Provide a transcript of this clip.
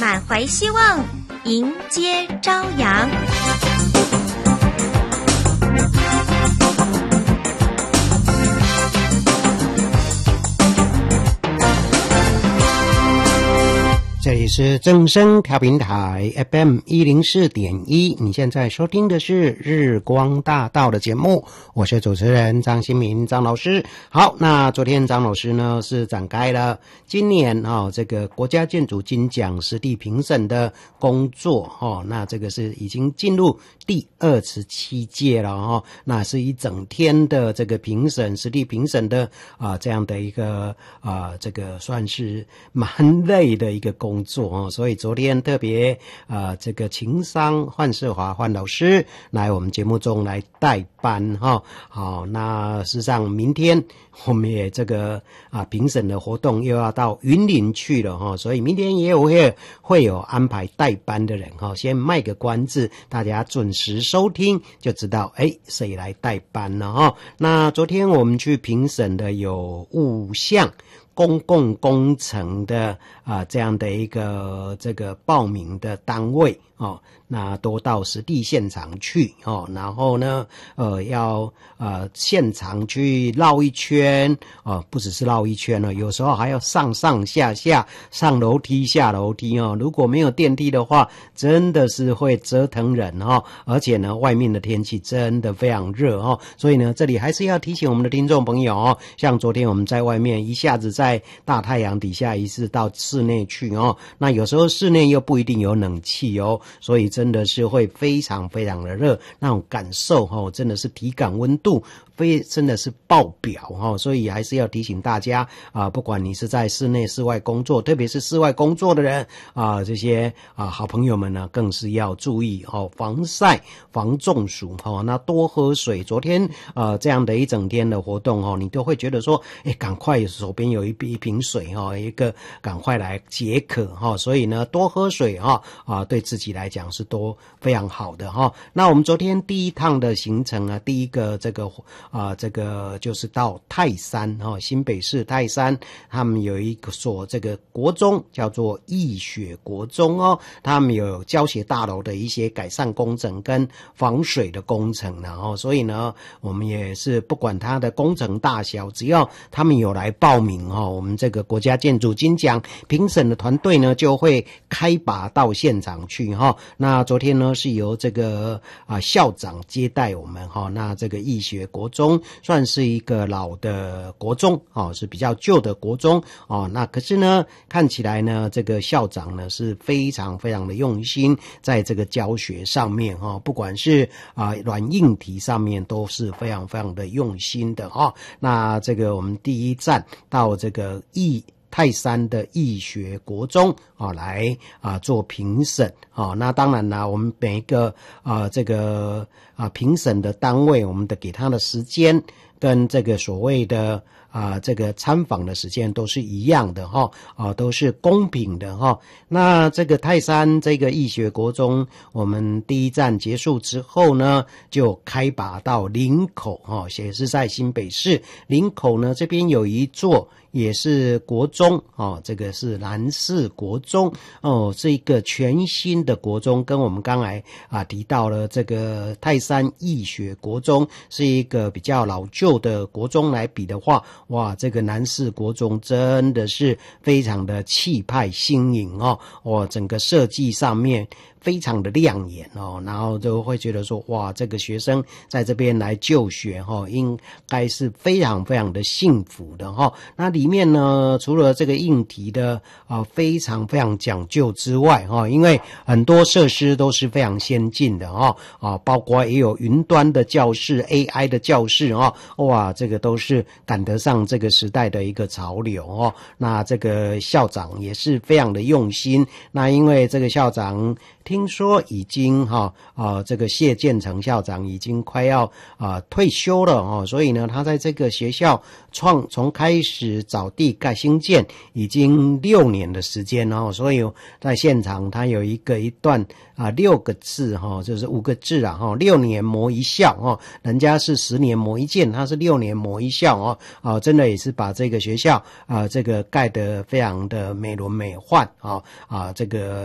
满怀希望，迎接朝阳。 这里是正声调频台 FM 104.1，你现在收听的是日光大道的节目，我是主持人张新民张老师。好，那昨天张老师呢是展开了今年这个国家建筑金奖实地评审的工作那这个是已经进入第27届了那是一整天的这个评审实地评审的这样的一个这个算是蛮累的一个工作所以昨天特别这个情商范世华范老师来我们节目中来代班好，那事实上明天我们也这个评审的活动又要到云林去了所以明天也会有安排代班的人先卖个关子，大家准时收听就知道谁来代班了那昨天我们去评审的有5项公共工程的这样的一个这个报名的单位那都到实地现场去然后呢要现场去绕一圈不只是绕一圈有时候还要上上下下上楼梯下楼梯如果没有电梯的话真的是会折腾人而且呢外面的天气真的非常热所以呢这里还是要提醒我们的听众朋友像昨天我们在外面一下子在大太阳底下一次到室内去那有时候室内又不一定有冷气所以真的是会非常非常的热，那种感受真的是体感温度真的是爆表所以还是要提醒大家不管你是在室内室外工作，特别是室外工作的人这些好朋友们呢更是要注意防晒防中暑那多喝水。昨天这样的一整天的活动你都会觉得说赶快手边有一瓶水一个赶快来解渴所以呢多喝水对自己来讲是都非常好的那我们昨天第一趟的行程第一个这个就是到泰山新北市泰山，他们有一所这个国中叫做义学国中他们有教学大楼的一些改善工程跟防水的工程所以呢我们也是不管它的工程大小，只要他们有来报名我们这个国家建筑金奖评审的团队呢就会开拔到现场去那昨天呢是由这个校长接待我们那这个义学国中算是一个老的国中是比较旧的国中那可是呢看起来呢这个校长呢是非常非常的用心在这个教学上面不管是软硬体上面都是非常非常的用心的那这个我们第一站到这个泰山的义学国中来做评审那当然啦，我们每一个这个评审的单位，我们的给他的时间跟这个所谓的这个参访的时间都是一样的都是公平的那这个泰山这个义学国中，我们第一站结束之后呢，就开拔到林口也是在新北市林口呢，这边有一座也是国中这个是南市国中是一个全新的国中，跟我们刚才提到了这个泰山义学国中是一个比较老旧的国中来比的话，哇，这个南市国中真的是非常的气派新颖整个设计上面非常的亮眼然后就会觉得说哇，这个学生在这边来就学应该是非常非常的幸福的那里面呢除了这个硬体的非常非常讲究之外因为很多设施都是非常先进的包括也有云端的教室 AI 的教室哇，这个都是赶得上这个时代的一个潮流那这个校长也是非常的用心，那因为这个校长听说已经这个谢建成校长已经快要退休了所以呢他在这个学校从开始找地盖兴建已经6年的时间所以在现场他有一段6个字就是5个字6年磨一校人家是10年磨一剑，他是6年磨一校真的也是把这个学校这个盖得非常的美轮美奂这个